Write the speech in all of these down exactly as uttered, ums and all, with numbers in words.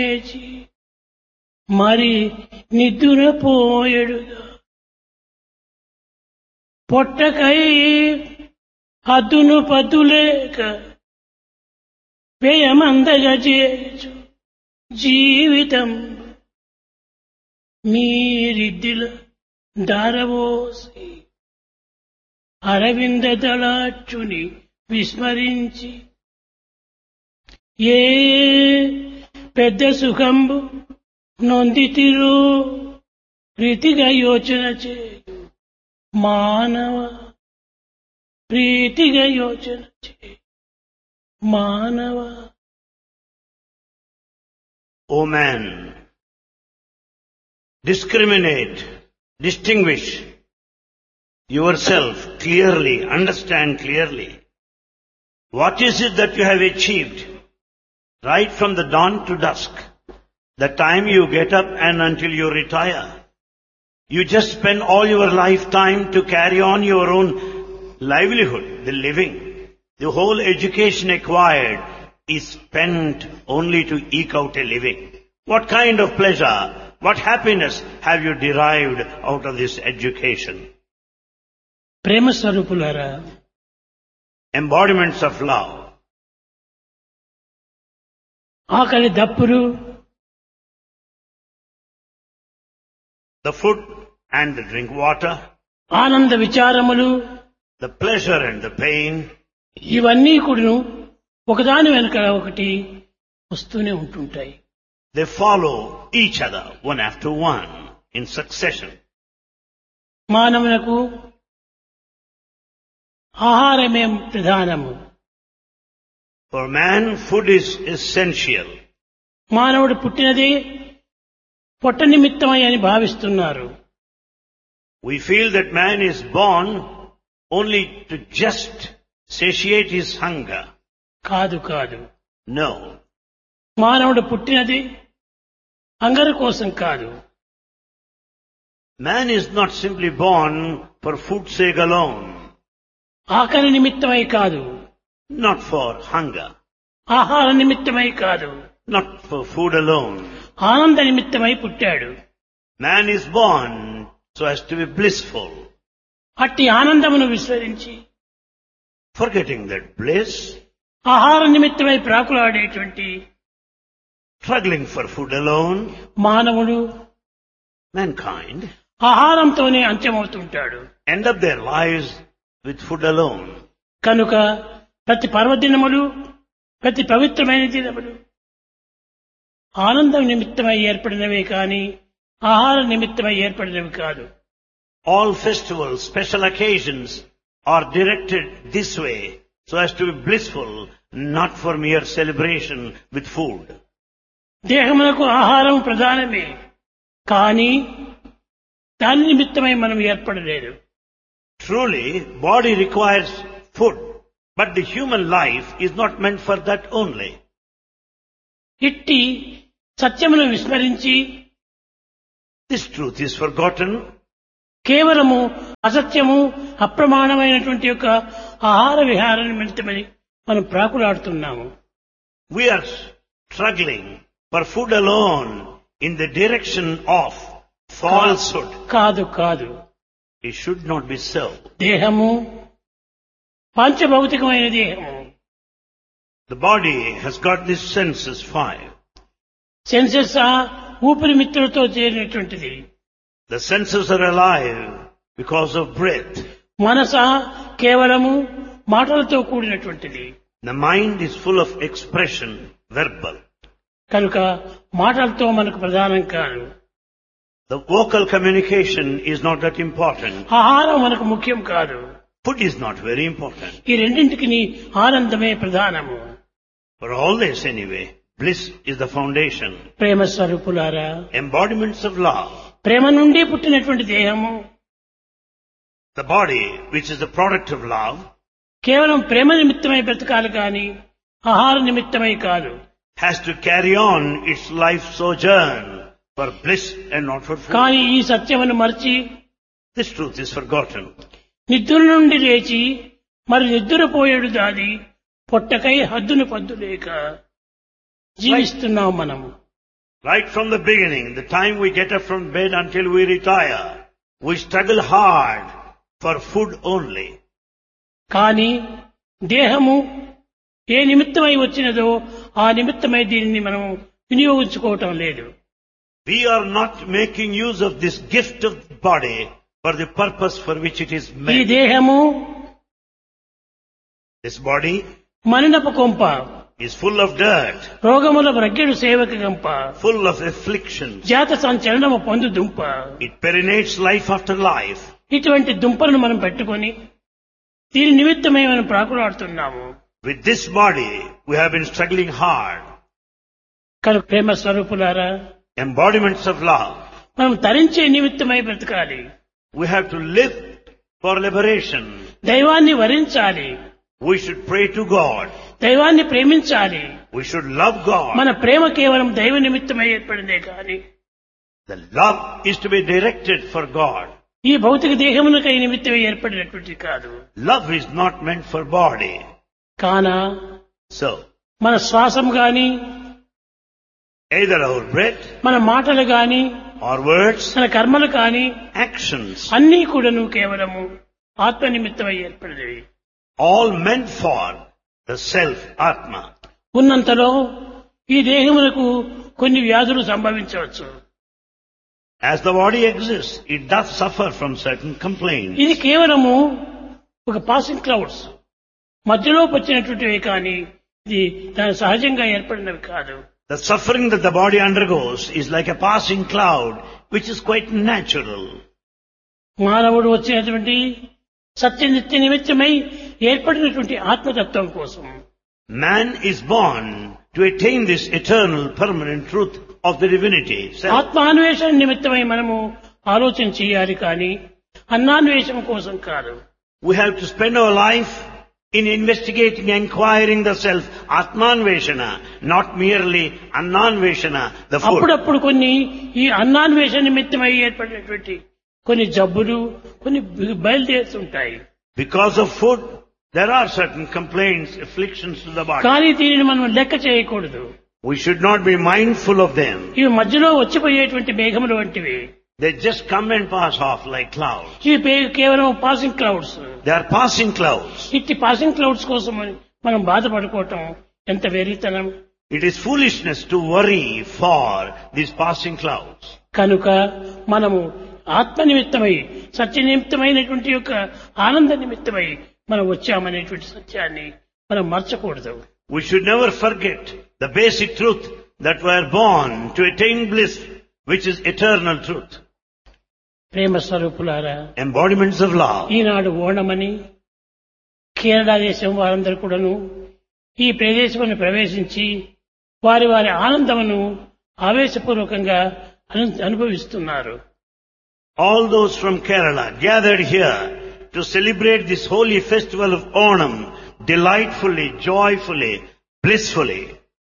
మరి నిద్దురపోయెడుగా పొట్టకై హద్దును పద్దులేక వ్యయమందగా చేచు జీవితం మీరిద్దిల దారవోసి అరవింద దళాచుని విస్మరించి ఏ పెద్ద సుఖంబు నొందితిరో ప్రీతిగా యోచన చేయు మానవ ప్రీతిగా యోచన చేయు మానవ. O man, discriminate, distinguish yourself clearly, understand clearly. What is it that you have achieved right from the dawn to dusk, the time you get up and until you retire? You just spend all your lifetime to carry on your own livelihood, the living. The whole education acquired is spent only to eke out a living. What kind of pleasure, what happiness have you derived out of this education? ప్రేమ స్వరూపులారా, Embodiments of love. ఆకలి దప్పులు, The food and the drink water, ఆనంద విచారములు, the pleasure and the pain, ఇవన్నీ కూడాను ఒకదాని వెనుక ఒకటి వస్తూనే ఉంటుంటాయి. they follow each other one after one in succession. మానవునకు ఆహారమే ప్రధానము. For man, food is essential. మానవుడు పుట్టినది పొట్ట నిమిత్తమై అని భావిస్తున్నారు. We feel that man is born only to just satiate his hunger. కాదు కాదు, No. మానవుడు పుట్టినది హంగరు కోసం కాదు. Man is not simply born for food's sake alone, ఆకలి నిమిత్తమై కాదు, not for hunger, ఆహార నిమిత్తమై కాదు, not for food alone. ఆనంద నిమిత్తమై పుట్టాడు. Man is born so as to be blissful, అట్టి ఆనందమును విస్మరించి forgetting that bliss, ఆహార నిమిత్తమై ప్రాకులాడేటువంటి struggling for food alone. మానవుడు Mankind ఆహారంతోనే అంత్యమవుతుంటాడు. end up their lives with food alone. కనుక ప్రతి పర్వదినములు, ప్రతి పవిత్రమైన దినములు ఆనందం నిమిత్తమై ఏర్పడినవే కాని ఆహార నిమిత్తమై ఏర్పడినవి కాదు. All festivals, special occasions are directed this way so as to be blissful, not for mere celebration with food. దేహమునకు ఆహారం ప్రధానమే, కానీ దాని నిమిత్తమై మనం ఏర్పడలేదు. Truly, body requires food, but the human life is not meant for that only. ఇట్టి సత్యమును విస్మరించి This truth is forgotten. కేవలము అసత్యము, అప్రమాణమైనటువంటి యొక్క ఆహార విహార నిమిత్తమని మనం ప్రాకులాడుతున్నాము. We are struggling for food alone in the direction of falsehood. కాదు కాదు, It should not be so. దేహము పాంచభౌతికమైన దేహము. The body has got these senses five. Senses ఊపిరి మిత్రులతో చేరినటువంటిది. The senses are alive because of breath. మనస కేవలము మాటలతో కూడినటువంటిది. The mind is full of expression, verbal. కనుక మాటలతో మనకు ప్రధానం కాదు. The vocal communication is not that important. ఆహారం మనకు ముఖ్యం కాదు. Food is not very important. ఈ రెండింటికి ఆనందమే ప్రధానము. For all this anyway, bliss is the foundation. ప్రేమ స్వరూపులారా, Embodiments of love. ప్రేమ నుండి పుట్టినటువంటి దేహము The body, which is the product of love, కేవలం ప్రేమ నిమిత్తమై బ్రతకాలి కానీ ఆహార నిమిత్తమై కాదు. has to carry on its life sojourn for bliss and not for food. కానీ ఈ సత్యమును మరచి This truth is forgotten. నిద్ర నుండి లేచి మరి నిద్రపోయేడు దాది పొట్టకై హద్దును పద్దు లేక జీవిస్తున్నాం మనము. Right from the beginning, the time we get up from bed until we retire, we struggle hard for food only. కానీ దేహము ఏ నిమిత్తమై వచ్చినదో ఆ నిమిత్తమై దీనిని మనం వినియోగించుకోవటం లేదు. We are not making use of this gift of the body for the purpose for which it is ఈ made. దేహము This body మనినపు కొంప, is full of dirt, రోగముల వ్రగ్గిడు సేవక గంప, full of afflictions. జాత సంచలనము పొందు దుంప. It perinates life after life. ఇటువంటి దుంపలను మనం పెట్టుకొని దీని నిమిత్తమై మనం ప్రాకులాడుతున్నాము. With this body, we have been struggling hard. కనుక ప్రేమ స్వరూపులారా, Embodiments of love. మనం తరించే నిమిత్తమై బ్రతకాలి. We have to live for liberation. దైవాన్ని వరించాలి, We should pray to God. దైవాన్ని ప్రేమించాలి. We should love God. మన ప్రేమ కేవలం దైవ నిమిత్తమై ఏర్పడిందే కానీ The love is to be directed for God. ఈ భౌతిక దేహమునకై నిమిత్తమై ఏర్పడినటువంటిది కాదు. Love is not meant for body. కాన So, మన శ్వాసం గాని, either our breath మన మాటలు గాని, or words, మన కర్మలు కాని actions, అన్నీ కూడాను కేవలము ఆత్మ నిమిత్తమై ఏర్పడినవి. all meant for the self, Atma. ఉన్నంతలో ఈ దేహమునకు కొన్ని వ్యాధులు సంభవించవచ్చు. As the body exists, it does suffer from certain complaints. ఇది కేవలము ఒక పాసింగ్ క్లౌడ్స్ మధ్యలో వచ్చినటువంటివి కానీ ఇది దాని సహజంగా ఏర్పడినవి కాదు. The suffering that the body undergoes is like a passing cloud, which is quite natural. మానవుడు వచ్చినటువంటి సత్యనిత్య నిమిత్తమై ఏర్పడినటువంటి ఆత్మతత్వం కోసం Man is born to attain this eternal, permanent truth of the divinity. Self. ఆత్మాన్వేషణ నిమిత్తమై మనము ఆలోచన చేయాలి కానీ అన్నాన్వేషణ కోసం కాదు. We have to spend our life in investigating, inquiring the self, Atmanveshana, not merely Annanveshana, the food. అప్పుడప్పుడు కొన్ని ఈ అన్నాన్వేషణ నిమిత్తమై ఏర్పడినటువంటి కొన్ని జబ్బులు కొన్ని బయలుదేరుతుంటాయి. Because of food, there are certain complaints, afflictions to the body. కానీ దీనిని మనం లెక్క చేయకూడదు. We should not be mindful of them. ఇవి మధ్యలో వచ్చిపోయేటువంటి మేఘములు వంటివి. They just come and pass off like clouds. ఇవి పే- కేవలం passing clouds. They are passing clouds. ఇట్టి పాసింగ్ క్లౌడ్స్ కోసం మనం బాధపడుకోవటం ఎంత వెర్రితనం. It is foolishness to worry for these passing clouds. కనుక మనము ఆత్మ నిమిత్తమై సత్య నిమిత్తమైనటువంటి యొక్క ఆనంద నిమిత్తమై మనం వచ్చామనేటువంటి సత్యాన్ని మనం మర్చకూడదు. We should never forget the basic truth that we are born to attain bliss, which is eternal truth. ప్రేమ స్వరూపులారా, Embodiments of love. ఈనాడు ఓణమని కేరళ దేశం వారందరూ కూడాను ఈ ప్రదేశమును ప్రవేశించి వారి వారి ఆనందమును ఆవేశపూర్వకంగా అను- అనుభవిస్తున్నారు. All those from Kerala gathered here to celebrate this holy festival of Onam delightfully, joyfully, blissfully.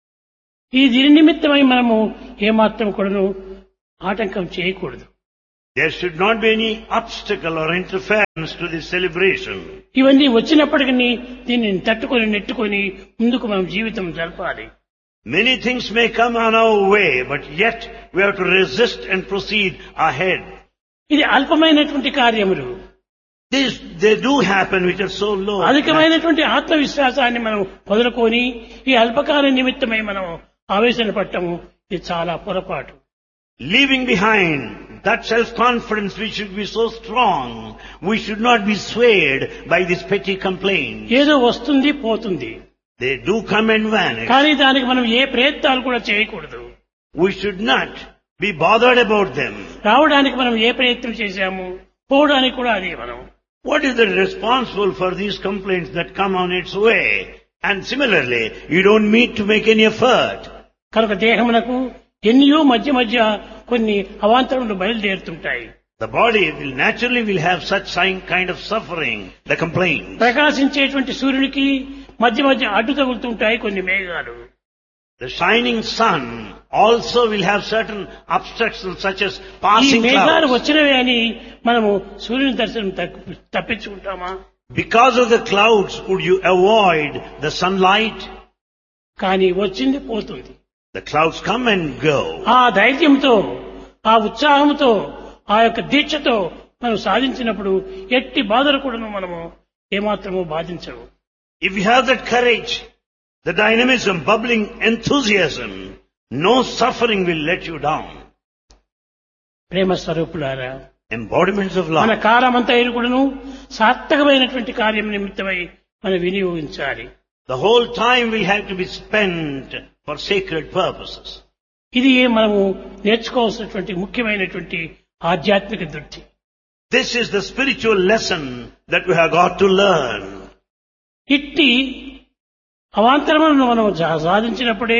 ఈ దీని నిమిత్తమై మనము ఏమాత్రం కూడాను ఆటంకం చేయకూడదు. There should not be any obstacle or interference to this celebration. ఇవన్నీ వచ్చినప్పటికీ దీనిని తట్టుకొని నెట్టుకొని ముందుకు మనం జీవితం జరపాలి. Many things may come on our way, but yet we have to resist and proceed ahead. ఇది అల్పమైనటువంటి కార్యములు. These, they do happen which are so low. అధికమైనటువంటి ఆత్మవిశ్వాసాన్ని మనం వదులుకొని ఈ అల్పకాల నిమిత్తమై మనం ఆవేశన పట్టము ఇది చాలా పొరపాటు. Leaving behind that self-confidence which should be so strong, we should not be swayed by these petty complaints. ఏదో వస్తుంది పోతుంది, They do come and vanish. కానీ దానికి మనం ఏ ప్రయత్నాలు కూడా చేయకూడదు. We should not be bothered about them. రావడానికి మనం ఏ ప్రయత్నం చేశాము, పోవడానికి కూడా అదే మనం. What is the responsible for these complaints that come on its way? And similarly, you don't need to make any effort. కనుక దేహమునకు ఎన్నో మధ్య మధ్య కొన్ని అవాంతరములు బయలుదేరుతుంటాయి. The body will naturally will have such sign, kind of suffering, the complaints. ప్రకాశించేటువంటి సూర్యునికి మధ్య మధ్య అడ్డు తగులుతుంటాయి కొన్ని మేఘాలు. The shining sun also will have certain obstructions such as ఈ passing మేఘాలు clouds. వచ్చినవే అని మనము సూర్యుని దర్శనం తప్పి- తప్పించుకుంటామా? Because of the clouds, would you avoid the sunlight? కానీ వచ్చింది పోతుంది. The clouds come and go. ఆ ధైర్యంతో, ఆ ఉత్సాహంతో, ఆ యొక్క దీక్షతో మనం సాధించినప్పుడు ఎట్టి బాధలు కూడాను మనము ఏమాత్రము బాధించవు. If you have that courage, the dynamism, bubbling enthusiasm, no suffering will let you down. ప్రేమ స్వరూపులారా, Embodiments of మన love. కాలమంతా కూడాను సార్థకమైనటువంటి కార్యం నిమిత్తమై మనం వినియోగించాలి. The whole time will have to be spent for sacred purposes. ఇది మనము నేర్చుకోవాల్సినటువంటి ముఖ్యమైనటువంటి ఆధ్యాత్మిక దృష్టి. This is the spiritual lesson that we have got to learn. ఇట్టి అవాంతరములను మనం సా- సాధించినప్పుడే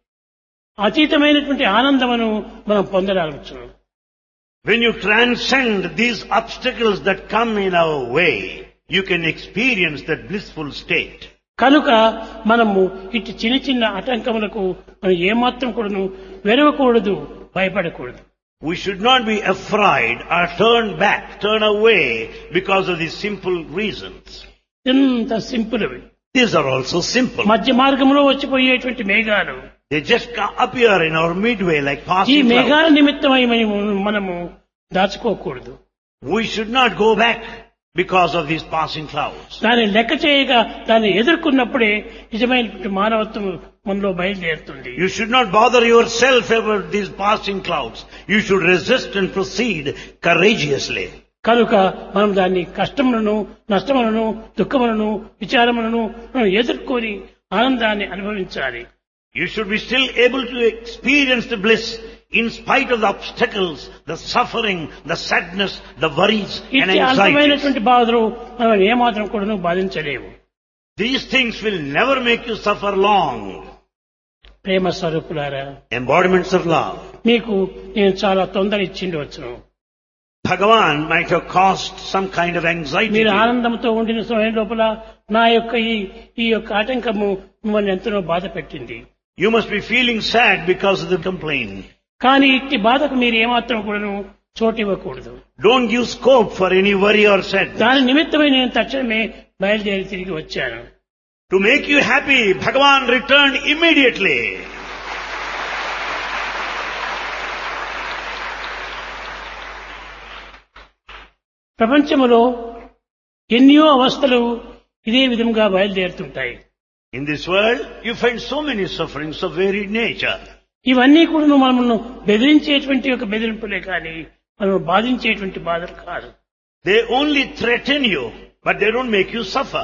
అతీతమైనటువంటి ఆనందమును మనం పొందగలుగుతాం. When you transcend these obstacles that come in our way, you can experience that blissful state. కనుక మనము ఇట్టి చిన్న చిన్న ఆటంకములకు మనం ఏమాత్రం కూడాను వెరవకూడదు, భయపడకూడదు. We should not be afraid or turn back, turn away because of these simple reasons. ఎంత సింపుల్ అవి. These are also simple. మధ్య మార్గంలో వచ్చిపోయేటువంటి మేఘాలు, They just ca- appear in our midway like ఈ passing మేఘాల clouds. నిమిత్తమై మనము మనము దాచుకోకూడదు. We should not go back because of these passing clouds. దాన్ని లెక్క చేయగా దాన్ని ఎదుర్కొన్నప్పుడే నిజమైనటువంటి మానవత్వం మనలో బయలుదేరుతుంది. You should not bother yourself about these passing clouds. You should resist and proceed courageously. కనుక మనం దాన్ని కష్టములను, నష్టములను, దుఃఖములను, విచారములను మనం ఎదుర్కొని ఆనందాన్ని అనుభవించాలి. You should be still able to experience the bliss in spite of the obstacles, the suffering, the sadness, the worries and ఇట్టి anxieties. అల్పమైనటువంటి బాధలు మనం ఏమాత్రం కూడాను బాధించలేవు. These things will never make you suffer long. ప్రేమ స్వరూపులారా, Embodiments of love. మీకు నేను చాలా తొందర ఇచ్చిండవచ్చును. Bhagavan might have caused some kind of anxiety. మీరు to you. ఆనందంతో ఉండిన సమయం లోపల నా యొక్క ఈ ఈ యొక్క ఆటంకము మిమ్మల్ని ఎంతనో బాధ పెట్టింది. You must be feeling sad because of the complaint. కానీ ఇట్టి బాధకు మీరు ఏమాత్రం కూడాను చోటు ఇవ్వకూడదు. Don't give scope for any worry or sadness. దాని నిమిత్తమై నేను తక్షణమే బయలుదేరి తిరిగి వచ్చాను. To make you happy, Bhagavan returned immediately. ప్రపంచములో ఎన్నో అవస్థలు ఇదే విధంగా బయలుదేరుతుంటాయి. In this world, you find so many sufferings of varied nature. ఇవన్నీ కూడా మనల్ని బెదిరించేటువంటి ఒక బెదిరింపులే కానీ మనం బాధించేటువంటి బాధలు కాదు. They only threaten you, but they don't make you suffer.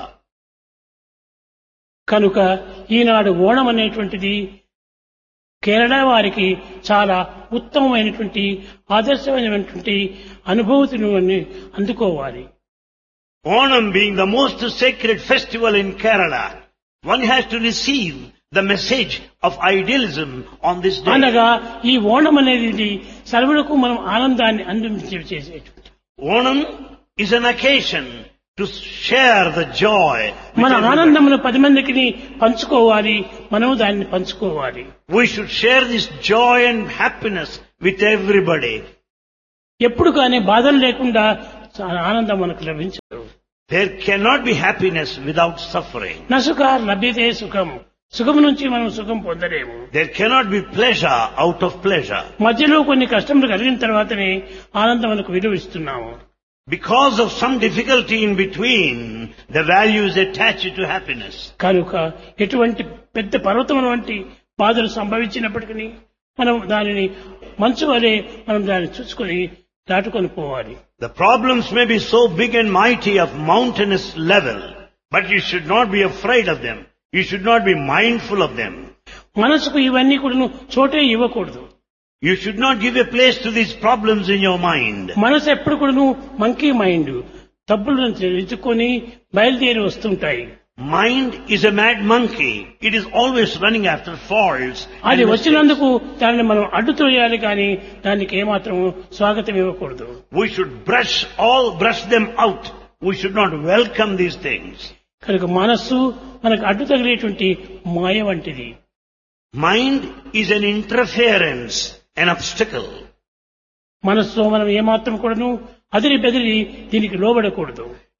కనుక ఈనాడు ఓణం అనేటువంటిది కేరళ వారికి చాలా ఉత్తమమైనటువంటి ఆదర్శమైనటువంటి అనుభూతిని అందుకోవాలి. Onam being the most sacred festival in Kerala, one has to receive the message of idealism on this day. అనగా ఈ ఓణం అనేది సర్వులకు మనం ఆనందాన్ని అందించే చేసేటువంటి. Onam is an occasion to share the joy. with మన everybody. ఆనందమును పది మందికి పంచుకోవాలి, మనము దాన్ని పంచుకోవాలి. We should share this joy and happiness with everybody. ఎప్పుడు కానీ బాధలు లేకుండా ఆనందం మనకు లభించదు. There cannot be happiness without suffering. నసుఖ లభ్యతే సుఖం, సుఖం నుంచి మనం సుఖం పొందలేము. There cannot be pleasure out of pleasure. మధ్యలో కొన్ని కష్టములు కలిగిన తర్వాతనే ఆనందం మనకు విలువ ఇస్తున్నాము. Because of some difficulty in between, the value is attached to happiness. కనుక ఎటువంటి పెద్ద పర్వతం వంటి బాధలు సంభవించినప్పటికీ మనం దానిని మంచు వలె మనం దాన్ని చూసుకొని దాటుకొని పోవాలి. The problems may be so big and mighty of mountainous level, but you should not be afraid of them. You should not be mindful of them. మనసుకు ఇవన్నీ కూడా చోటే ఇవ్వకూడదు. You should not give a place to these problems in your mind. మనసు ఎప్పుడు కూడా monkey mind తప్పులను ఎత్తుకొని బయలుదేరి వస్తుంటాయి. Mind is a mad monkey. It is always running after faults. and అది mistakes. వచ్చినందుకు దాన్ని మనం అడ్డుతోయాలి కానీ దానికి ఏమాత్రం స్వాగతం ఇవ్వకూడదు. We should brush all, brush them out. We should not welcome these things. కనుక మనస్సు మనకు అడ్డు తగిలేటువంటి మాయ వంటిది. Mind is an interference, an obstacle. మనస్సులో మనం ఏమాత్రం కూడాను అదిరి బెదిరి దీనికి లోబడకూడదు.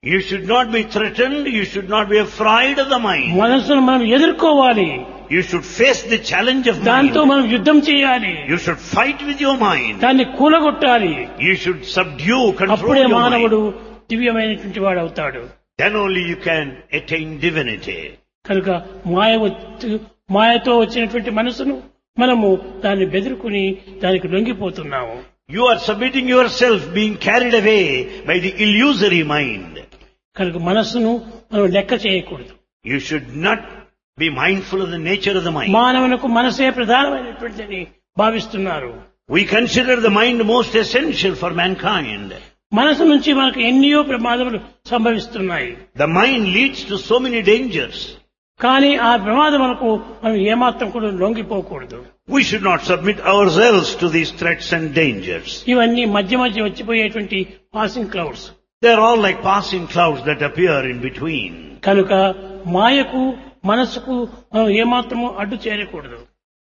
You should not be threatened, you should not be afraid of the mind. మనసును మనం ఎదుర్కోవాలి. You should face the challenge of దాంతో mind. మనం యుద్ధం చేయాలి. You should fight with your mind. దాన్ని కూలగొట్టాలి. You should subdue, control అప్పుడే your మానవుడు mind. దివ్యమైనటువంటి వాడు అవుతాడు. Then only you can attain divinity. కనుక మాయ వచ్చి- మాయతో వచ్చినటువంటి మనసును మనము దాన్ని బెదురుకుని దానికి లొంగిపోతున్నాము. You are submitting yourself, being carried away by the illusory mind. కనుక మనస్సును మనం లెక్క చేయకూడదు. You should not be mindful of the nature of the mind. మానవునికి మనసే ప్రధానమైనటువంటిదని భావిస్తున్నారు. We consider the mind most essential for mankind. మనసు నుంచి మనకు ఎన్నో ప్రమాదములు సంభవిస్తున్నాయి. The mind leads to so many dangers. కానీ ఆ ప్రమాదములకు మనం ఏమాత్రం కూడా లొంగిపోకూడదు. We should not submit ourselves to these threats and dangers. ఇవన్నీ మధ్య మధ్య వచ్చిపోయేటువంటి passing clouds. They are all like passing clouds that appear in between. కనుక మాయకు మనసుకు మనం ఏమాత్రము అడ్డు చేరకూడదు.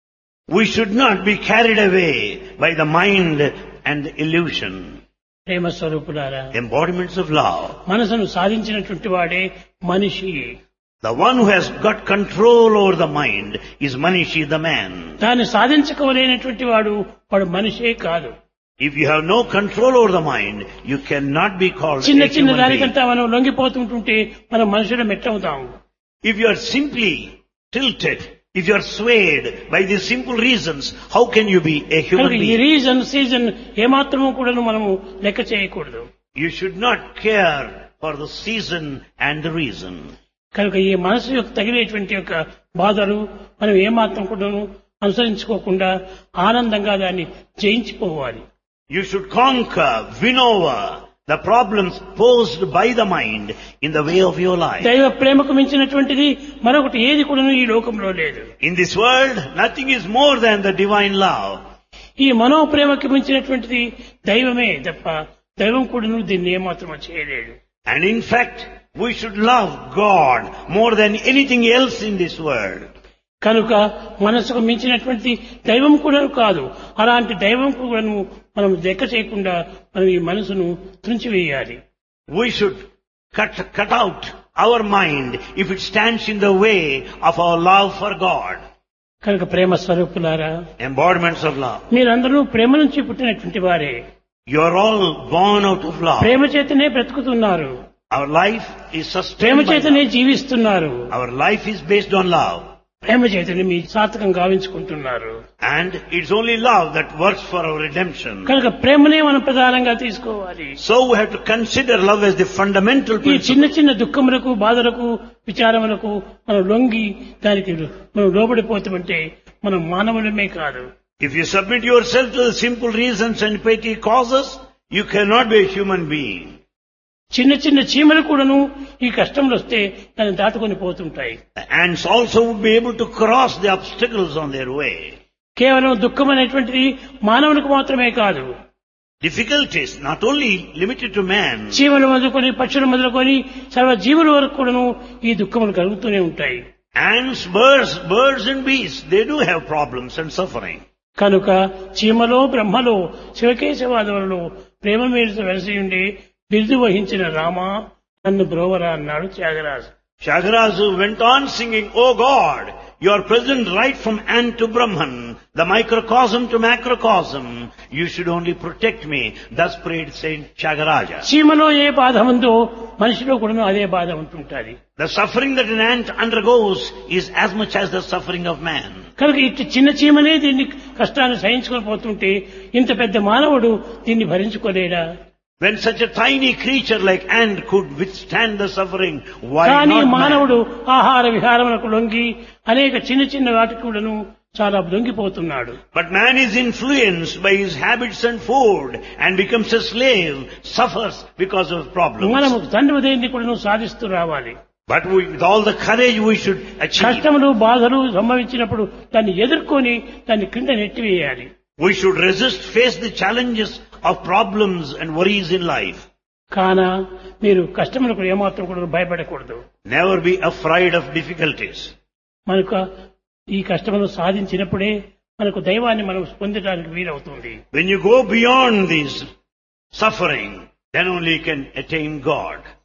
We should not be carried away by the mind and the illusion. ప్రేమ స్వరూపులారా, Embodiments of love. మనసును సాధించినటువంటి వాడే మనిషి. The one who has got control over the mind is Manishi, the man. దాన్ని సాధించుకోలేనటువంటి వాడు వాడు మనిషే కాదు. If you have no control over the mind, you cannot be called చిన్న a చిన్న human being. దానికంతా మనం లొంగిపోతుంటుంటే మనం మనుషులు మెట్టవుతాము. If you are simply tilted, if you are swayed by these simple reasons, how can you be a human కనుక ఈ being? Reason season ఏమాత్రము కూడా మనము లెక్క చేయకూడదు. You should not care for the season and the reason. కనుక ఈ మనసు యొక్క తగిలేటువంటి యొక్క బాధలు మనం ఏమాత్రం కూడా అనుసరించుకోకుండా ఆనందంగా దాన్ని జయించిపోవాలి. You should conquer, win over the problems posed by the mind in the way of your life. దైవ ప్రేమకు మించినటువంటిది మరొకటి ఏది కూడా ఈ లోకంలో లేదు. In this world, nothing is more than the divine love. ఈ మనోప్రేమకి మించినటువంటిది దైవమే తప్ప దైవం కూడా దీన్ని ఏమాత్రం చేయలేడు. And in fact, we should love God more than anything else in this world. కనుక మనసుకు మించినటువంటి దైవం కూడా కాదు. అలాంటి దైవం కూడా మనం లెక్క చేయకుండా మనం ఈ మనసును తుంచివేయాలి. We should cut, cut out our mind if it stands in the way of our love for God. కనుక ప్రేమ స్వరూపులారా, Embodiments of love. మీరందరూ ప్రేమ నుంచి పుట్టినటువంటి వారే. You are all born out of love. ప్రేమ చేతనే బ్రతుకుతున్నారు. Our life is Prema sustained by చేతనే love. జీవిస్తున్నారు. Our life is based on love. ప్రేమ చేతనే మీ సార్థకం గావించుకుంటున్నారు. And it's only love that works for our redemption. కనుక ప్రేమనే మనం ప్రధానంగా తీసుకోవాలి. So we have to consider love as the fundamental ఈ చిన్న principle. చిన్న దుఃఖములకు బాధలకు విచారములకు మనం లొంగి దానికి మనం లోబడిపోతామంటే మనం మానవులమే కాదు. If you submit yourself to the simple reasons and petty causes, you cannot be a human being. చిన్న చిన్న చీమలు కూడాను ఈ కష్టంలో వస్తే దాన్ని దాటుకొని పోతుంటాయి. The ants also would be able to cross the obstacles on their way. కేవలం దుఃఖం అనేటువంటిది మానవునికి మాత్రమే కాదు. Difficulties not only limited to man. చీమలు మొదలుకొని పక్షులు మొదలుకొని సర్వ జీవుల వరకు కూడాను ఈ దుఃఖములు కలుగుతూనే ఉంటాయి. Ants, birds, birds and beasts, they do have problems and suffering. కనుక చీమలో బ్రహ్మలో శివకేశవాదులలో ప్రేమ మీద వెలసి ఉండి బిరుదు వహించిన రామ నన్ను బ్రోవరా అన్నాడు Tyagaraju. Tyagaraja went on singing, "O God, you are present right from ant to Brahman, the microcosm to macrocosm. You should only protect me." Thus prayed Saint Tyagaraja. చీమలో ఏ బాధ ఉందో మనిషిలో కూడా అదే బాధ ఉంటుంటుంది. The suffering that an ant undergoes is as much as the suffering of man. కనుక ఇటు చిన్న చీమనే దీన్ని కష్టాన్ని సహించుకొని పోతుంటే ఇంత పెద్ద మానవుడు దీన్ని భరించుకోలేడా? When such a tiny creature like ant could withstand the suffering, why కానీ not మానవుడు man? ఆహార విహారములకు లొంగి అనేక చిన్న చిన్న వాటికి కూడాను చాలా లొంగిపోతున్నాడు. But man is influenced by his habits and food and becomes a slave, suffers because of problems. మనము తండ్రి ఉదయాన్ని కూడాను సాధిస్తూ రావాలి. But we, with all the courage we should achieve. కష్టములు బాధలు సంభవించినప్పుడు దాన్ని ఎదుర్కొని దాన్ని క్రింద నెట్టివేయాలి. We should resist, face the challenges of problems and worries in life. కానా మీరు కష్టములకు ఏమాత్రం కూడా భయపడకూడదు. Never be afraid of difficulties. మనకు ఈ కష్టమును సాధించినప్పుడే మనకు దైవాన్ని మనం పొందడానికి వీలవుతుంది. When you go beyond this suffering, then only you can attain God.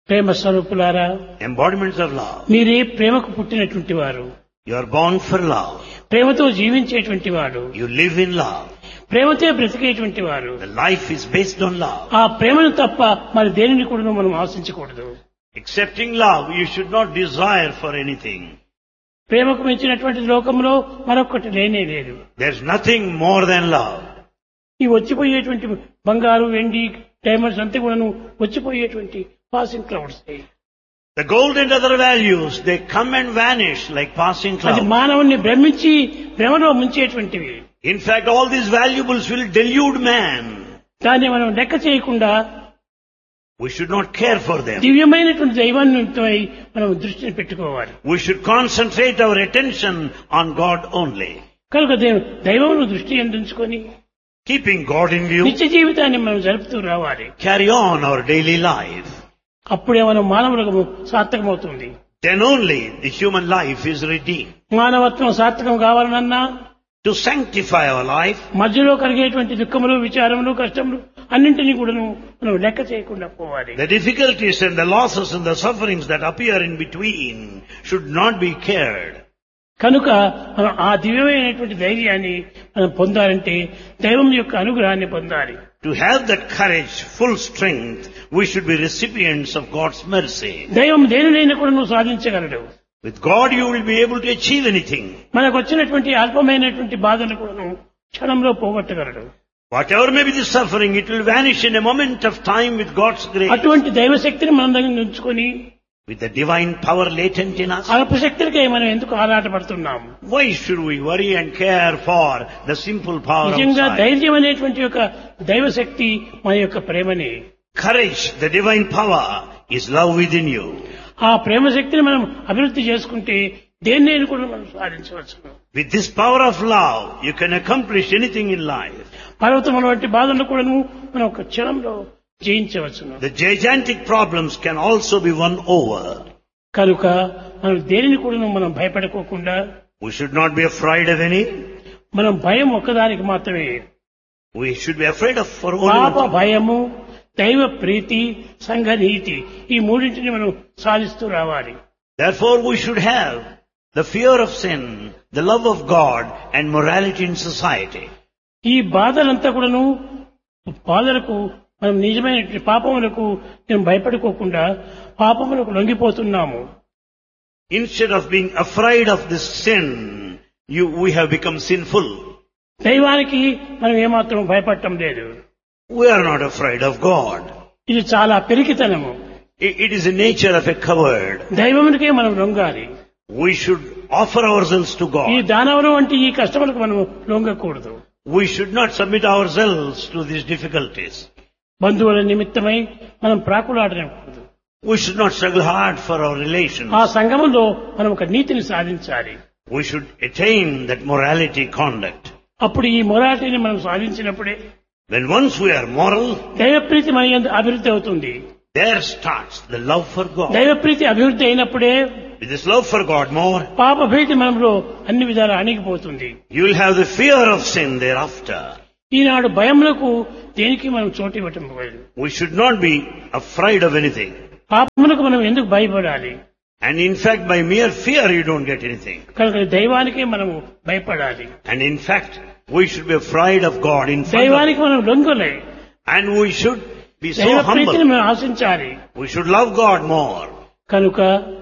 ప్రేమ స్వరూపులారా, embodiments of love. మీరే ప్రేమకు పుట్టినటువంటి వారు, You are born for love. ప్రేమతో జీవించేటువంటి వాడు, You live in love. ప్రేమతో బ్రతికేటువంటి వారు. The life is based on love. ఆ ప్రేమను తప్ప మరి దేనిని కూడా మనం ఆశించకూడదు. Accepting love, you should not desire for anything. ప్రేమకు మించినటువంటి లోకంలో మరొకటి లేనే లేదు. There's nothing more than love. ఈ వచ్చిపోయేటువంటి బంగారు, వెండి, డైమండ్స్ అంతా కూడాను వచ్చిపోయేటువంటి passing clouds. The gold and other values, they come and vanish like passing అది clouds. మానవుణ్ణి భ్రమించి భ్రమలో ముంచేటువంటివి. In fact, all these valuables will delude man. దాన్ని మనం లెక్క చేయకుండా We should not care for them. దివ్యమైనటువంటి దైవాన్ని మనం దృష్టిని పెట్టుకోవాలి. We should concentrate our attention on God only. కనుక దైవమును దృష్టి అందించుకొని Keeping God in view, నిత్య జీవితాన్ని మనం జరుపుతూ రావాలి. carry on our daily life. అప్పుడే మనం మానవులకు సార్థకమవుతుంది. Then only the human life is redeemed. మానవత్వం సార్థకం కావాలనన్నా, To sanctify our life, మధ్యలో కలిగేటువంటి దుఃఖములు, విచారములు, కష్టములు అన్నింటినీ కూడా మనం లెక్క చేయకుండా పోవాలి. the difficulties and the losses and the sufferings that appear in between should not be cared. కనుక మనం ఆ దివ్యమైనటువంటి ధైర్యాన్ని మనం పొందాలంటే దైవం యొక్క అనుగ్రహాన్ని పొందాలి. To have that courage, full strength, we should be recipients of God's mercy. దైవం దేనినైనా కూడా నువ్వు సాధించగలడు. With God you will be able to achieve anything. మనకు వచ్చినటువంటి అల్పమైనటువంటి బాధను కూడా క్షణంలో పోగొట్టగలడు. Whatever may be the suffering, it will vanish in a moment of time with God's grace. అటువంటి దైవశక్తిని మన దగ్గర ఉంచుకొని With the divine power latent in us, అల్పశక్తికే మనం ఎందుకు ఆరాటపడుతున్నాం? why should we worry and care for the simple power నిజంగా outside? ధైర్యం అనేటువంటి యొక్క దైవశక్తి మన యొక్క ప్రేమని. Courage, the divine power, is love within you. ఆ ప్రేమ శక్తిని మనం అభివృద్ధి చేసుకుంటే దేన్నైనా కూడా మనం సాధించవచ్చు. With this power of love, you can accomplish anything in life. పర్వతముల వంటి బాధలను కూడా మనం ఒక క్షణంలో జయించవచ్చును. The gigantic problems can also be won over. కనుక మనం దేనిని కూడా మనం భయపడకోకుండా, We should not be afraid of any. మనం భయం ఒక్కదానికి మాత్రమే. We should be afraid of for only పాప one thing. భయము, దైవ ప్రీతి, సంఘ నీతి, ఈ మూడింటిని మనం సాధిస్తూ రావాలి. Therefore we should have the fear of sin, the love of God and morality in society. ఈ బాధలంతా కూడాను బాధలకు మనం నిజమైన పాపములకు మేము భయపడుకోకుండా పాపములకు లొంగిపోతున్నాము. Instead of being afraid of this sin, you, we have become sinful. దైవానికి మనం ఏమాత్రం భయపడటం లేదు. We are not afraid of God. ఇది చాలా పెరికితనము. It, it is the nature of a coward. దైవమునికే మనం లొంగాలి. We should offer ourselves to ఈ God. దానవరం వంటి ఈ కష్టములకు మనం లొంగకూడదు. We should not submit ourselves to these difficulties. బంధువుల నిమిత్తమై మనం ప్రాకులాడకూడదు. We should not struggle hard for our relations. ఆ సంఘములో మనం ఒక నీతిని సాధించాలి. We should attain that morality conduct. అప్పుడు ఈ మొరాలిటీని మనం సాధించినప్పుడే When once we are moral, దైవప్రీతి మన యందు అభివృద్ధి అవుతుంది. there starts the love for God. దైవప్రీతి అభివృద్ధి అయినప్పుడే With this love for God more, పాప భీతి మనలో అన్ని విధాలు అణిగిపోతుంది. you will have the fear of sin thereafter. ఈనాడు భయములకు దేనికి మనం చోటు ఇవ్వటం లేదు. We should not be afraid of anything. పాపములకు మనం ఎందుకు భయపడాలి? And in fact, by mere fear you don't get anything. కనుక దైవానికే మనము భయపడాలి. And in fact, we should be afraid of God in front of దైవానికి మనం లొంగలే. And we should be so దైవ ప్రీతిని humble. మనం ఆశించాలి. We should love God more. కనుక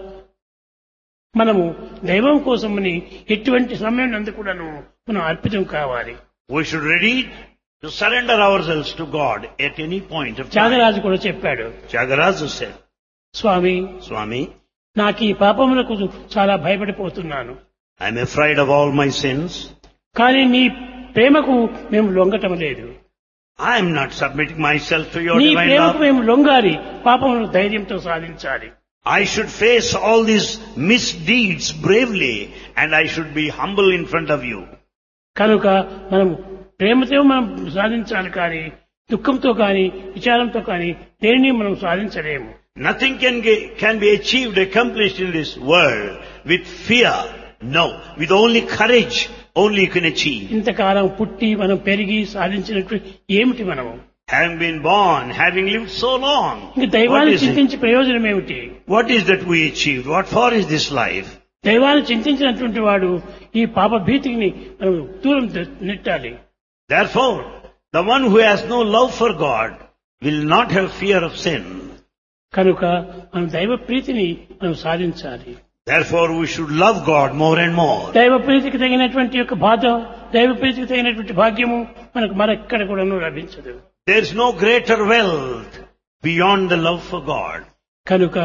మనము దైవం కోసమని ఎటువంటి సమయం నందు కూడాను మనం అర్పితం కావాలి. We should ready to surrender ourselves to God at any point of time. Tyagaraju కూడా చెప్పాడు, Tyagaraja said, స్వామి Swami, నాకు ఈ పాపములకు చాలా భయపడిపోతున్నాను. I am afraid of all my sins. కానీ నీ ప్రేమకు మేము లొంగటం లేదు. I am not submitting myself to your నీ divine ప్రేమకు love. మేము లొంగాలి, పాపములను ధైర్యంతో సాధించాలి. I should face all these misdeeds bravely and I should be humble in front of you. కనుక మనం ప్రేమతో మనం సాధించాలి, కానీ దుఃఖంతో కానీ విచారంతో కానీ దేనిని మనం సాధించలేము. Nothing can, get, can be achieved, accomplished in this world with fear. No, with only courage, only you can achieve. ఇంతకాలం పుట్టి మనం పెరిగి సాధించినట్టు ఏమిటి మనము? Having been born, having lived so long, ఇంక what దైవాన్ని is it? చింతించి ప్రయోజనం ఏమిటి? What is that we achieved? What for is this life? దైవాన్ని చింతించినటువంటి వాడు ఈ పాప భీతిని మనం దూరం నెట్టాలి. Therefore, the one who has no love for God will not have fear of sin. కనుక మనం దైవ ప్రీతిని మనం సాధించాలి. Therefore, we should love God more and more. దైవ ప్రీతికి తగినటువంటి యొక్క బాధ, దైవ ప్రీతికి తగినటువంటి భాగ్యము మనకు మరెక్కడ కూడాను లభించదు. There is no greater wealth beyond the love for God. కనుక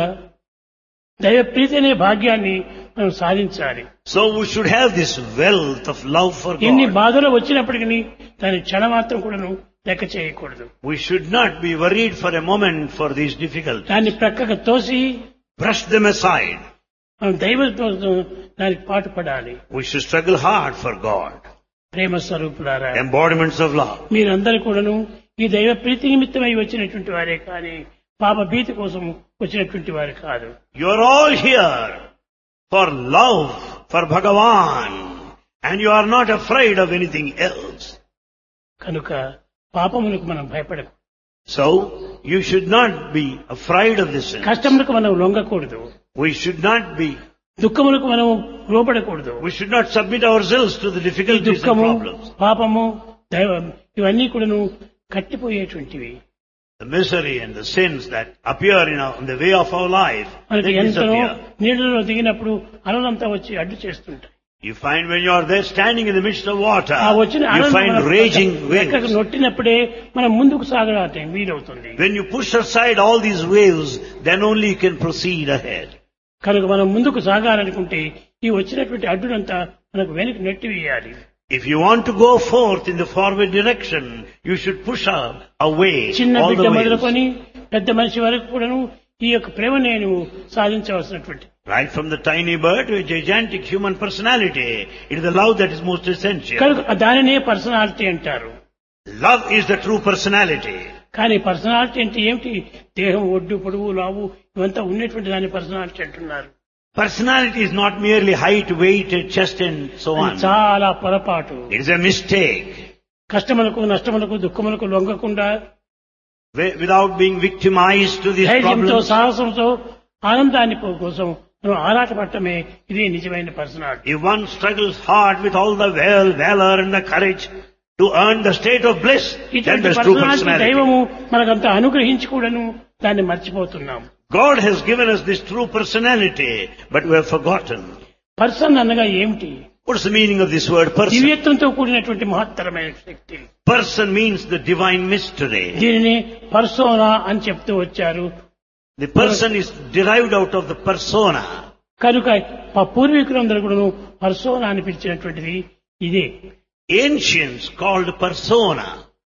దైవ ప్రీతి అనే భాగ్యాన్ని మనం సాధించాలి. So we should have this wealth of love for ఎన్ని God. బాధలు వచ్చినప్పటికీ దాని క్షణమాత్రం కూడాను లెక్క చేయకూడదు. We should not be worried for a moment for these difficulties. దాన్ని ప్రక్కకు తోసి Brush them aside. మనం దైవంతో దానికి పాటు పడాలి. We should struggle hard for God. ప్రేమ స్వరూపులారా, Embodiments of love. మీరందరూ కూడాను ఈ దైవ ప్రీతి నిమిత్తమై వచ్చినటువంటి వారే కానీ పాప భీతి కోసం వచ్చినటువంటి వారు కాదు. You are all here for love for Bhagavan, and you are not afraid of anything else. కనుక పాపములకు మనం భయపడకు. So, you should not be afraid of this sin. కష్టములకు మనం లొంగకూడదు. We should not be, దుఃఖములకు మనం లోపడకూడదు. we should not submit ourselves to the ఈ difficulties and దుఃఖము, problems. పాపము, దైవం ఇవన్నీ కూడాను కట్టిపోయేటువంటివి. The misery and the sins that appear in, our, in the way of our life, మనకి they ఎంతనో disappear. నీళ్ళలో దిగినప్పుడు అలలంతా వచ్చి అడ్డు చేస్తుంటాయి. You find when you are there standing in the midst of water, ఆ వచ్చిన you అలలు find మన raging లెక్కకు waves. నొట్టినప్పుడే మనం ముందుకు సాగడానికి వీలవుతుంది. When you push aside all these waves, then only you can proceed ahead. కనుక మనం ముందుకు సాగాలనుకుంటే ఈ వచ్చినటువంటి అడ్డునంతా మనకు వెనక్కి నెట్టివేయాలి. If you want to go forth in the forward direction, you should push up away చిన్న all బిడ్డ the waves. మొదలుకొని పెద్ద మనిషి వరకు కూడాను ఈ యొక్క ప్రేమనే నువ్వు సాధించవలసినటువంటి. Right from the tiny bird to a gigantic human personality, it is the love that is most essential. కనుక దానినే పర్సనాలిటీ అంటారు. Love is the true personality. కానీ పర్సనాలిటీ అంటే ఏమిటి? దేహం ఒడ్డు పొడవు లావు ఇవంతా ఉన్నటువంటి దాని పర్సనాలిటీ అంటున్నారు. Personality is not merely height, weight, chest and so అది on. చాలా పొరపాటు. It is a mistake. కష్టములకు నష్టములకు దుఃఖములకు లొంగకుండా Wi- Without being victimized to these ధైర్యంతో problems, సాహసంతో ఆనందాన్ని కోసం మనం ఆరాటపడటమే ఇదే నిజమైన personality. if one struggles hard with all the val- valor and the courage to earn the state of bliss, then ఇటువంటి there's true personality personality. దైవము మనకంతా అనుగ్రహించి కూడాను దాన్ని మర్చిపోతున్నాం. God has given us this true personality, but we have forgotten. Person అనగా ఏమిటి? What's the meaning of this word person? దివ్యత్వంతో కూడినటువంటి మహత్తరమైన శక్తి. Person means the divine mystery. దీనిని పర్సోనా అని చెప్తూ వచ్చారు. The person is derived out of the persona. కనుక మా పూర్వీకులందరూ కూడాను పర్సోనా అని పిలిచినటువంటిది ఇదే. Ancients called persona.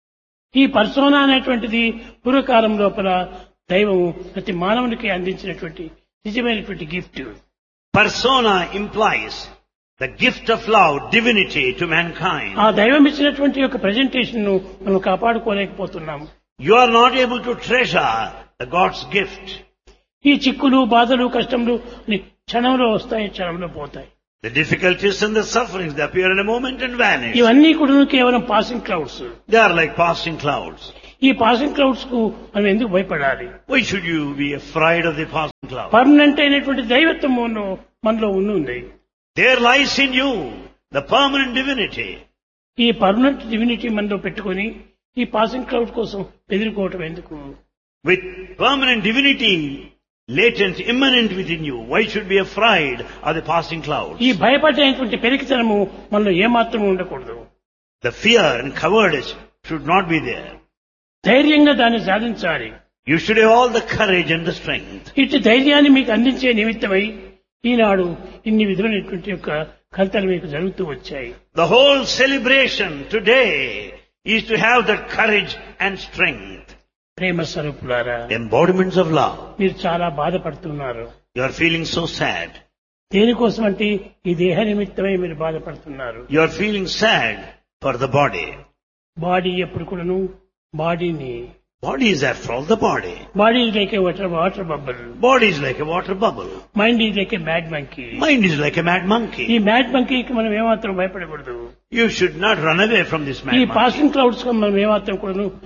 ఈ పర్సోనా అనేటువంటిది పూర్వకాలం లోపల దైవము ప్రతి మానవునికి అందించినటువంటి నిజమైనటువంటి gift. Persona implies the gift of love, divinity to mankind. ఆ దైవం ఇచ్చినటువంటి యొక్క ప్రెజెంటేషన్ ను మనం కాపాడుకోలేకపోతున్నాం. You are not able to treasure the God's gift. ఈ చిక్కులు, బాధలు, కష్టములు అని క్షణంలో వస్తాయి, క్షణంలో పోతాయి. The difficulties and the sufferings, they appear in a moment and vanish. ఇవన్నీ కూడా కేవలం passing clouds. They are like passing clouds. ఈ పాసింగ్ క్లౌడ్స్ కు మనం ఎందుకు భయపడాలి? Why should you be afraid of the passing clouds? Permanent అయినటువంటి దైవత్వం మనలో ఉంది. There lies in you the permanent divinity. ఈ పర్మనెంట్ డివినిటీ మనలో పెట్టుకొని ఈ పాసింగ్ క్లౌడ్ కోసం ఎదుర్కోవటం ఎందుకు? With permanent divinity latent, immanent within you, why should you be afraid of the passing clouds? ఈ భయపడేటువంటి పెరికితనము మనలో ఏమాత్రం ఉండకూడదు. The fear and cowardice should not be there. ధైర్యంగా దాన్ని సాధించాలి. You should have all the courage and the strength. ఇట్టి ధైర్యాన్ని మీకు అందించే నిమిత్తమై ఈనాడు ఇన్ని విధమైనటువంటి యొక్క కర్తలు మీకు జరుగుతూ వచ్చాయి. The whole celebration today is to have that courage and strength. ప్రేమ స్వరూపులారా, Embodiments of love. మీరు చాలా బాధపడుతున్నారు. You are feeling so sad. దేనికోసం అంటే ఈ దేహ నిమిత్తమై మీరు బాధపడుతున్నారు. You are feeling sad for the body. Body ఎప్పుడు కూడాను బాడీని Body is after all the body. Body is like A water water bubble. Body is like a water bubble. Mind is like A mad monkey. Mind is like a mad ఈ monkey. Mad మంకీకి మనం ఏమాత్రం భయపడకూడదు. You should not run away from this mad ఈ monkey. Passing clouds కు మనం ఏమాత్రం కూడాను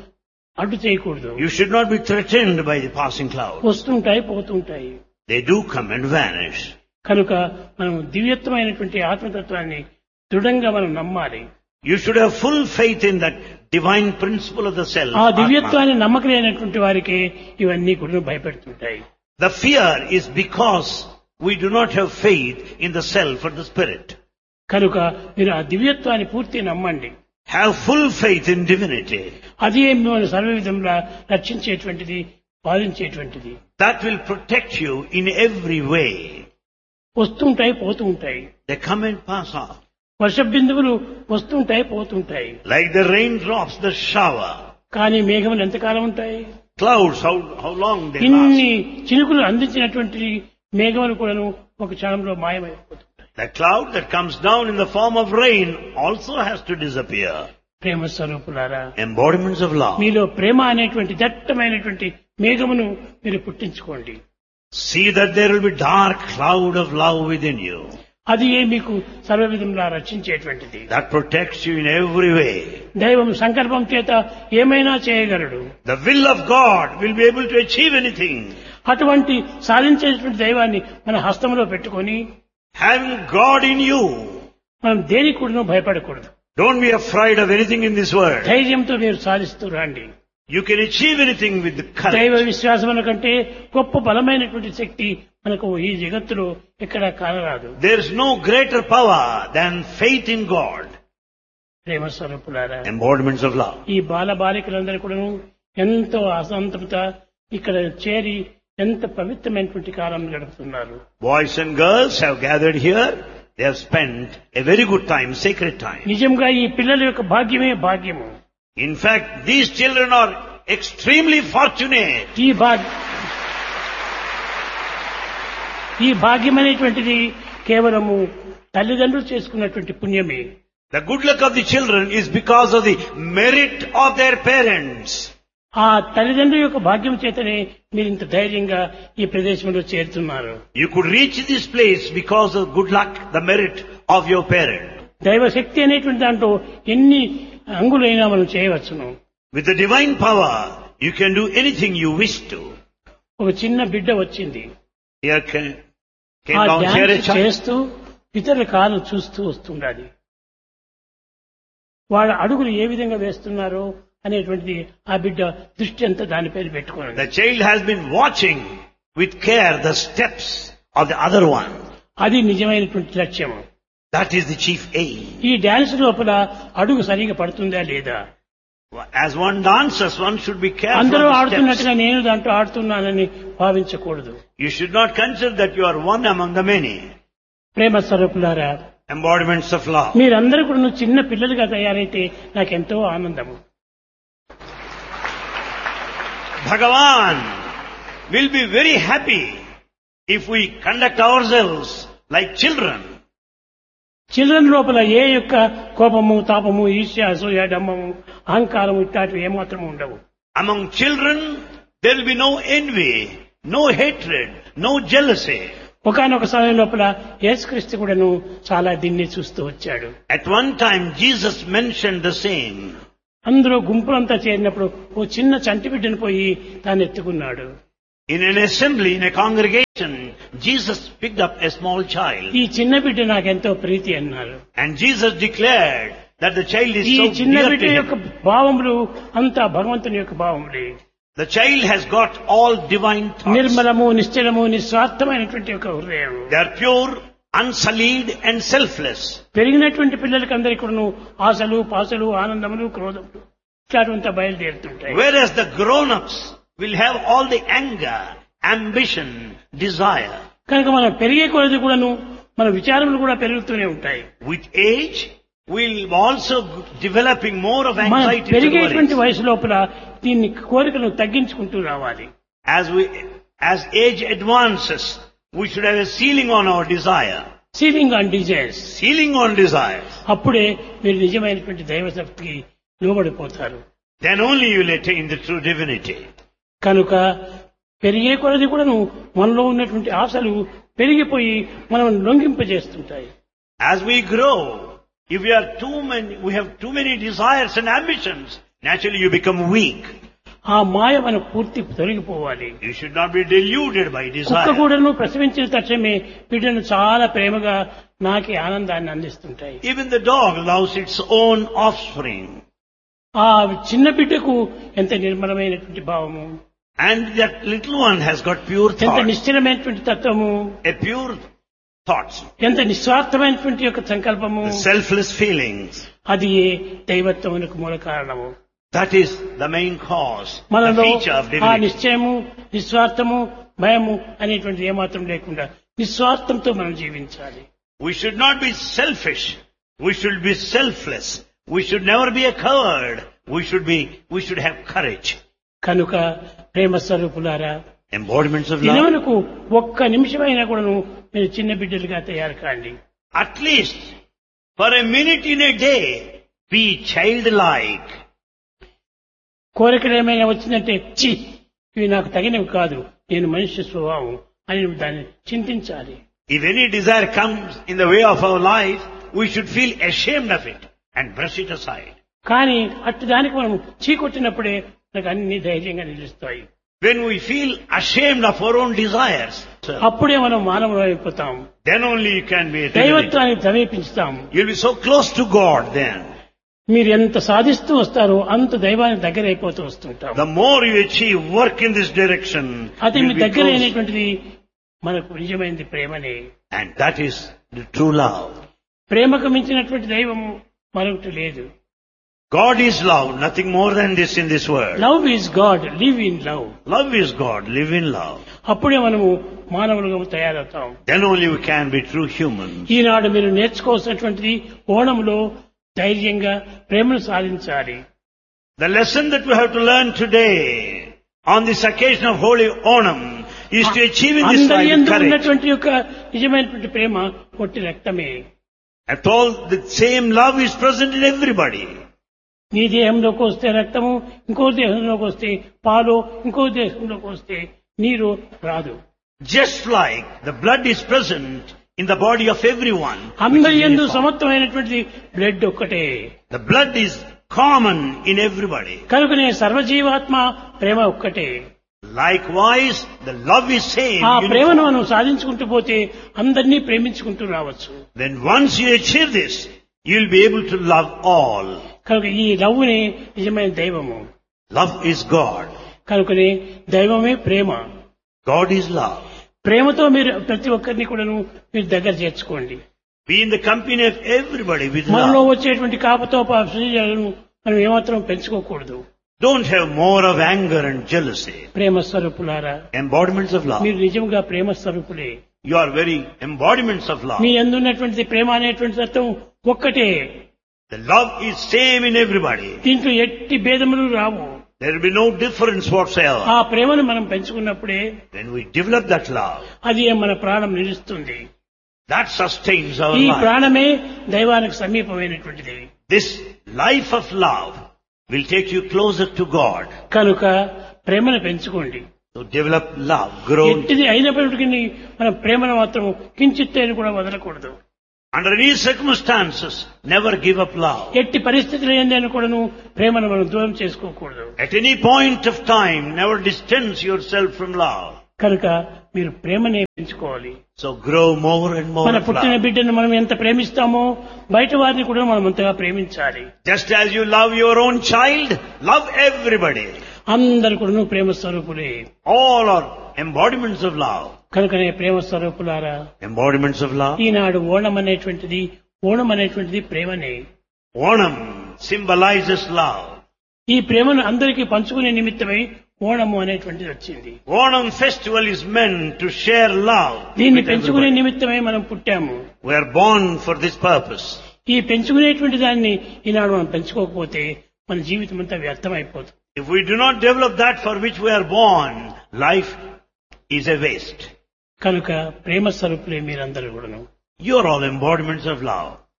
అడ్డు చేయకూడదు. You should not be threatened by the passing cloud. వస్తుంటాయి, పోతుంటాయి. They do come and vanish. కనుక మనం దివ్యత్వమైనటువంటి ఆత్మతత్వాన్ని దృఢంగా మనం నమ్మాలి. You should have full faith in that divine principle of the self. ఆ Atma. దివ్యత్వాన్ని నమ్మకలేనటువంటి వారికి ఇవన్నీ కూడా భయపెడుతుంటాయి. The fear is because we do not have faith in the self or the spirit. కనుక మీరు ఆ దివ్యత్వాన్ని పూర్తి నమ్మండి. Have full faith in divinity. అది మిమ్మల్ని సర్వ విధంగా రక్షించేటువంటిది, పాలించేటువంటిది. That will protect you in every way. వస్తుంటాయి, పోతూ ఉంటాయి. They come and pass off. వర్ష బిందువులు వస్తుంటాయి, పోతుంటాయి. Like the raindrops, the shower. కానీ మేఘములు ఎంతకాలం ఉంటాయి? Clouds, how, how long they ఇన్ని last. చినుకులు అందించినటువంటి మేఘములు కూడాను ఒక క్షణంలో మాయమైపోతుంటాయి. The cloud that comes down in the form of rain also has to disappear. ప్రేమ స్వరూపులారా, Embodiments of love. మీలో ప్రేమ అనేటువంటి దట్టమైనటువంటి మేఘమును మీరు పుట్టించుకోండి. See that there will be dark cloud of love within you. అది ఏ మీకు సర్వ విధంగా రక్షించేటువంటిది. That protects you in every way. దైవం సంకల్పం చేత ఏమైనా చేయగలడు. The will of God will be able to achieve anything. అటువంటి సాధించేటువంటి దైవాన్ని మన హస్తంలో పెట్టుకొని Having God in you, మనం దేనికి కూడా భయపడకూడదు. don't be afraid of anything in this world. ధైర్యంతో మీరు సాధిస్తూ రండి. You can achieve anything with the దైవ courage. విశ్వాసం కంటే గొప్ప బలమైనటువంటి శక్తి మనకు ఈ జగత్తులో ఎక్కడా కానరాదు. There is no greater power than faith in God. ప్రేమ స్వరూపులారా, Embodiments of love. ఈ బాల బాలికలందరూ కూడాను ఎంతో అసంతృత ఇక్కడ చేరి ఎంత పవిత్రమైనటువంటి కాలం గడుపుతున్నారు. Boys and girls have gathered here. They have spent a very good time, sacred time. నిజంగా ఈ పిల్లల యొక్క భాగ్యమే భాగ్యము. In fact, these children are extremely fortunate. ఈ భాగ్య ఈ భాగ్యం అనేటువంటిది కేవలము తల్లిదండ్రులు చేసుకున్నటువంటి పుణ్యమే. The good luck of the children is because of the merit of their parents. ఆ తల్లిదండ్రుల యొక్క భాగ్యం చేతనే మీరు ఇంత ధైర్యంగా ఈ ప్రదేశంలో చేరుతున్నారు. You could reach this place because of good luck, the merit of your parent. దైవ శక్తి అనేటువంటి దాంట్లో ఎన్ని అంగులైనా మనం చేయవచ్చును. With the divine power, you can do anything you wish to. ఒక చిన్న బిడ్డ వచ్చింది. Here came, came ఆ down here a dance child. చేస్తూ ఇతరుల కాలు చూస్తూ వస్తుండాలి. వాళ్ళ అడుగులు ఏ విధంగా వేస్తున్నారో అనేటువంటిది ఆ బిడ్డ దృష్టి అంతా దానిపైన పెట్టుకోండి. The child has been watching with care the steps of the other one. అది నిజమైనటువంటి లక్ష్యం. That is the chief aim. ఈ డాన్స్ లోపల అడుగు సరిగా పడుతుందా లేదా? As one dances, one should be careful అందరూ of the steps. ఆడుతున్నట్టుగా నేను దాంట్లో ఆడుతున్నానని భావించకూడదు. You should not consider that you are one among the many. ప్రేమ స్వరూపులారా, Embodiments of love. మీరందరూ కూడా చిన్న పిల్లలుగా తయారైతే నాకెంతో ఆనందము. Bhagavan will be very happy if we conduct ourselves like children. Children లోపల ఏ యొక్క కోపము, తాపము, ఈర్ష్య, అసూయ, డమ్మము, అహంకారము ఇట్లాంటివి ఏమాత్రం ఉండవు. Among children, there will be no envy, no hatred, no jealousy. ఒకనొక సమయం లోపల యేసుక్రీస్తు కూడాను చాలా దీన్ని చూస్తూ వచ్చాడు. At one time, Jesus mentioned the same. అందరూ గుంపులంతా చేరినప్పుడు ఓ చిన్న చంటి బిడ్డను పోయి తాను ఎత్తుకున్నాడు. In an assembly, in a congregation, Jesus picked up a small child. ఈ చిన్న బిడ్డ నాకెంతో ప్రీతి అన్నారు. And Jesus declared that the child is ఈ so చిన్న dear బిడ్డ to యొక్క him. భావములు అంతా భగవంతుని యొక్క భావములే. The child has got all divine thoughts. నిర్మలము, నిశ్చలము, నిస్వార్థమైనటువంటి ఒక హృదయం. They are pure, unsullied and selfless. పెరిగినటువంటి పిల్లలకి అందరికీ కూడాను ఆశలు, పాసలు, ఆనందములు, క్రోధములు ఇట్లాంటివంతా బయలుదేరుతుంటాయి. Whereas the grown-ups will have all the anger, ambition, desire. కనుక మనం పెరిగే కొలది కూడాను మన విచారములు కూడా పెరుగుతూనే ఉంటాయి. With age, we'll also developing more of మనం anxiety. పెరిగేటువంటి వయసు లోపల దీన్ని కోరికను తగ్గించుకుంటూ రావాలి. As we, as age advances, we should have a ceiling on our desire. Ceiling on desires. Ceiling on desire. అప్పుడే మీరు నిజమైనటువంటి దైవ శక్తికి లోబడిపోతారు. Then only you will attain the true divinity. కనుక పెరిగే కొలది కూడాను మనలో ఉన్నటువంటి ఆశలు పెరిగిపోయి మనం లొంగింపజేస్తుంటాయి. As we grow, if we are too many, we have too many desires and ambitions, naturally you become weak. ఆ మాయ మనకు పూర్తి తొలగిపోవాలి. You should not be deluded by కుక్క desire. కూడాను ప్రసవించిన తక్షణమే బిడ్డను చాలా ప్రేమగా నాకి ఆనందాన్ని అందిస్తుంటాయి. Even the dog loves its own offspring. ఆ చిన్న బిడ్డకు ఎంత నిర్మలమైనటువంటి భావము, And that little one has got pure ఎంత thoughts, నిశ్చలమైనటువంటి తత్వము, a pure thoughts, ఎంత నిస్వార్థమైనటువంటి యొక్క సంకల్పము, the selfless feelings. అది ఏ దైవత్వమునకు మూల కారణము. That is the main cause, the మనలో feature of ఆ divinity. నిశ్చయము, నిస్వార్థము, భయము అనేటువంటిది ఏమాత్రం లేకుండా నిస్వార్థంతో మనం జీవించాలి. We should not be selfish. We should be selfless. We should never be a coward. We should be, we should have courage. కనుక ప్రేమ స్వరూపులారా, Embodiments of love. దినమునకు ఒక్క నిమిషమైనా కూడాను మీరు చిన్న బిడ్డలుగా తయారు కాండి. At least for a minute in a day, be childlike. కోరికలు ఏమైనా వచ్చిందంటే చి ఇవి నాకు తగినవి కాదు, నేను మనిషి స్వభావం అని నువ్వు దాన్ని చింతించాలి. If any desire comes in the way of our life, we should feel ashamed of it and brush it aside. కానీ అట్టి దానికి మనం చీకొట్టినప్పుడే మనకు అన్ని ధైర్యంగా నిలుస్తాయి. When we feel ashamed of our own desires, అప్పుడే మనం మానవులు అయిపోతాం, then only you can be a divinity. దైవత్వానికి సమీపించుతాం. You'll be so close to God then. మీరు ఎంత సాధిస్తూ వస్తారో అంత దైవానికి దగ్గర అయిపోతూ వస్తుంటాం. The more you achieve work in this direction, అది మీ you'll be దగ్గర close. అయినటువంటిది మనకు నిజమైనది ప్రేమనే. And that is the true love. ప్రేమకు మించినటువంటి దైవము మరొకటి లేదు. God is love, nothing more than this in this world. Love is God, live in love. Love is God, live in love. అప్పుడే మనము మానవులుగా తయారవుతాం. Then only we can be true humans. ఈనాడు మీరు నేర్చుకోవాల్సినటువంటిది ఓణంలో ధైర్యంగా ప్రేమను సాధించాలి. The lesson that we have to learn today on this occasion of Holy Onam is to achieve in this అందరి life యందు courage. ఉన్నటువంటి యొక్క నిజమైనటువంటి ప్రేమ ఒట్టి రక్తమే. After all, the same love is present in everybody. నీ దేహంలోకి వస్తే రక్తము, ఇంకో దేహంలోకి వస్తే పాలు, ఇంకో దేహంలోకి వస్తే నీరు రాదు. Just like the blood is present in the body of everyone. అందరి which is యందు uniform. సమత్వమైనటువంటి బ్లడ్ ఒక్కటే. The blood is common in everybody. కనుకనే సర్వజీవాత్మ ప్రేమ ఒక్కటే. Likewise, the love is same. ఆ ప్రేమను uniform. మనం సాధించుకుంటూ పోతే అందరినీ ప్రేమించుకుంటూ రావచ్చు. Then once you achieve this, you'll be able to love all. కనుక ఈ లవ్వునే నిజమైన దైవము. Love is God. కనుకనే దైవమే ప్రేమ. God is love. ప్రేమతో మీరు ప్రతి ఒక్కరిని కూడాను మీరు దగ్గర చేర్చుకోండి. Be in the company of everybody with మనలో love. వచ్చేటువంటి కాపతోపాలను మనం ఏమాత్రం పెంచుకోకూడదు. Don't have more of anger and jealousy. ప్రేమ స్వరూపులారా, Embodiments of love. మీరు నిజంగా ప్రేమ స్వరూపులే. You are very embodiments of love. మీ అందున్నటువంటి ప్రేమ అనేటువంటి తత్వం ఒక్కటే. The love is same in everybody. దీంట్లో ఎట్టి భేదములు రావు. There will be no difference whatsoever. ఆ ప్రేమను మనం పెంచుకున్నప్పుడే When we develop that love, అది మన ప్రాణం నిలుస్తుంది. that sustains our ఈ life. ప్రాణమే దైవానికి సమీపమైనటువంటిది. This life of love will take you closer to God. కనుక ప్రేమను పెంచుకోండి. So develop love, grow. ఎట్టిది అయినప్పటికీ మన ప్రేమను మాత్రం కించిత్తేని కూడా వదలకూడదు. Under any circumstances, never give up love. ఎట్టి పరిస్థితులు ఏందని కూడాను ప్రేమను మనం దూరం చేసుకోకూడదు. At any point of time, never distance yourself from love. కనుక మీరు ప్రేమనే పెంచుకోవాలి. So grow more and more మన of పుట్టిన love. బిడ్డను మనం ఎంత ప్రేమిస్తామో బయట వారిని కూడా మనం అంతగా ప్రేమించాలి. Just as you love your own child, love everybody. అందరు కూడా ప్రేమ స్వరూపులే. All are embodiments of love. కనుకనే ప్రేమ స్వరూపులారా, Embodiments of love. ఈనాడు ఓణం అనేటువంటిది ఓణం అనేటువంటిది ప్రేమనే. Onam symbolizes love. ఈ ప్రేమను అందరికీ పంచుకునే నిమిత్తమై ఓణము అనేటువంటిది వచ్చింది. Onam festival is meant to share love. దీన్ని with పెంచుకునే everybody. నిమిత్తమై మనం పుట్టాము. We are born for this purpose. ఈ పెంచుకునేటువంటి దాన్ని ఈనాడు మనం పెంచుకోకపోతే మన జీవితం అంతా వ్యర్థమైపోతుంది. If we do not develop that for which we are born, life is a waste. కనుక ప్రేమ స్వరూపులే మీరందరూ కూడాను. You are all embodiments of love.